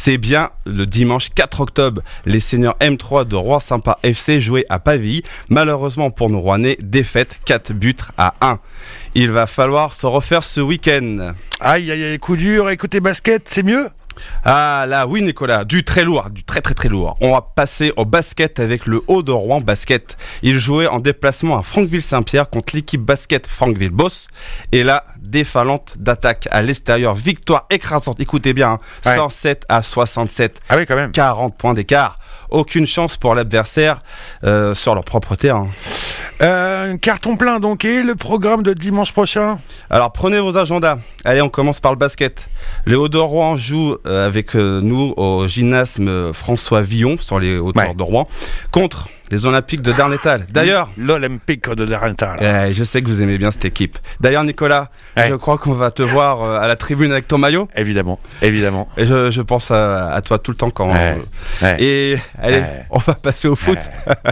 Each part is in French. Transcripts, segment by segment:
C'est bien le dimanche 4 octobre. Les seniors M3 de Rouen-Sympa FC jouaient à Pavilly. Malheureusement pour nos Rouennais, défaite 4-1. Il va falloir se refaire ce week-end. Aïe, coup dur. Écoutez, basket, c'est mieux ? Ah là, oui Nicolas, du très lourd, du très lourd. On va passer au basket avec le Haut de Rouen Basket. Il jouait en déplacement à Franqueville-Saint-Pierre contre l'équipe basket Franqueville-Boss. Et là, déferlante d'attaque à l'extérieur, victoire écrasante. Écoutez bien, 107-67. Ah oui, quand même. 40 points d'écart. Aucune chance pour l'adversaire sur leur propre terrain. Carton plein donc, et le programme de dimanche prochain ? Alors prenez vos agendas. Allez, on commence par le basket. Le Haut de Rouen joue avec nous au gymnasme François Villon sur les hauteurs de Rouen contre les Olympiques de Darnétal. D'ailleurs, l'Olympique de Darnétal. Je sais que vous aimez bien cette équipe. D'ailleurs, Nicolas, je crois qu'on va te voir à la tribune avec ton maillot. Évidemment. Et je pense à toi tout le temps quand. Et allez, on va passer au foot.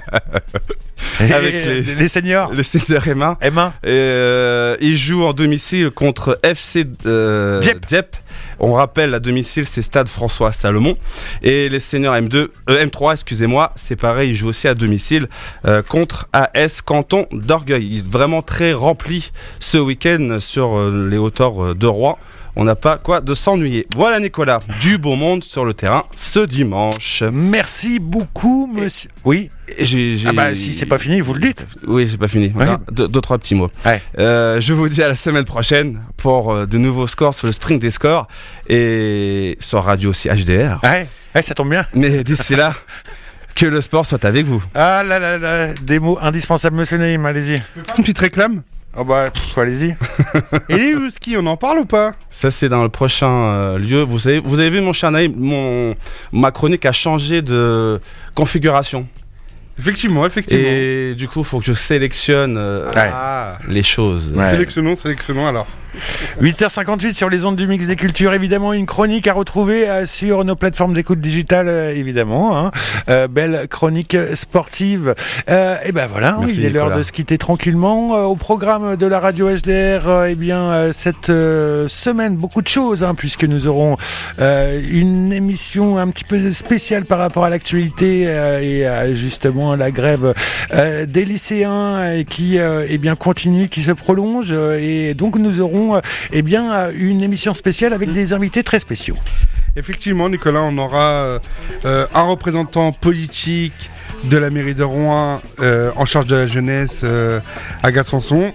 Avec les seniors. Les seniors M1. Ils jouent en domicile contre FC Dieppe. On rappelle, à domicile, c'est Stade François Salomon. Et les seniors M3, c'est pareil, ils jouent aussi à domicile contre AS Canton d'Orgueil. Il est vraiment très rempli ce week-end sur les hauteurs de Rouen. On n'a pas quoi de s'ennuyer. Voilà Nicolas, du beau monde sur le terrain ce dimanche. Merci beaucoup monsieur. Oui. Si c'est pas fini, vous le dites. Oui, c'est pas fini. Ouais. Deux, trois petits mots. Je vous dis à la semaine prochaine pour de nouveaux scores sur le Sprint des scores et sur Radio aussi HDR. Ça tombe bien. Mais d'ici là, que le sport soit avec vous. Ah là, des mots indispensables, monsieur Naïm, allez-y. Une petite réclame. Allez-y. Et le ski, on en parle ou pas ? Ça, c'est dans le prochain lieu. Vous avez vu, mon cher Naïm, ma chronique a changé de configuration. Effectivement. Et du coup, il faut que je sélectionne les choses. Sélectionnons alors. 8h58 sur les ondes du Mix des Cultures, évidemment une chronique à retrouver sur nos plateformes d'écoute digitale, évidemment, belle chronique sportive. Et ben voilà, merci, il est l'heure de se quitter tranquillement. Au programme de la radio HDR, cette semaine, beaucoup de choses, puisque nous aurons une émission un petit peu spéciale par rapport à l'actualité et justement la grève des lycéens qui continue, qui se prolonge, et donc nous aurons une émission spéciale avec des invités très spéciaux. Effectivement, Nicolas, on aura un représentant politique de la mairie de Rouen en charge de la jeunesse, Agathe Sanson,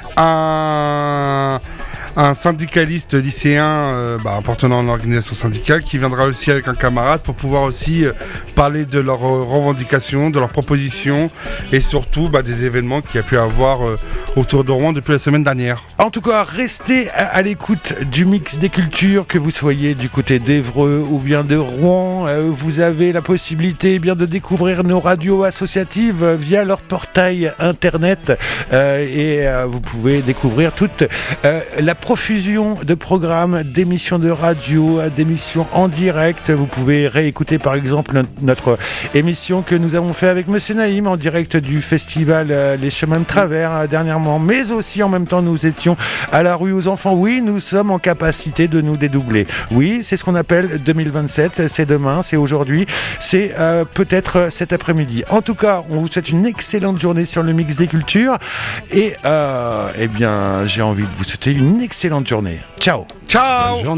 un syndicaliste lycéen appartenant à l'organisation syndicale qui viendra aussi avec un camarade pour pouvoir aussi parler de leurs revendications, de leurs propositions et surtout des événements qu'il y a pu avoir autour de Rouen depuis la semaine dernière. En tout cas, restez à l'écoute du Mix des Cultures, que vous soyez du côté d'Évreux ou bien de Rouen. Vous avez la possibilité de découvrir nos radios associatives via leur portail internet et vous pouvez découvrir toute la profusion de programmes, d'émissions de radio, d'émissions en direct. Vous pouvez réécouter par exemple notre émission que nous avons fait avec Monsieur Naïm en direct du festival Les Chemins de Travers dernièrement, mais aussi en même temps nous étions à la rue aux enfants. Oui, nous sommes en capacité de nous dédoubler. Oui, c'est ce qu'on appelle 2027, c'est demain, c'est aujourd'hui, c'est peut-être cet après-midi. En tout cas, on vous souhaite une excellente journée sur le Mix des Cultures et j'ai envie de vous souhaiter une excellente journée. Ciao.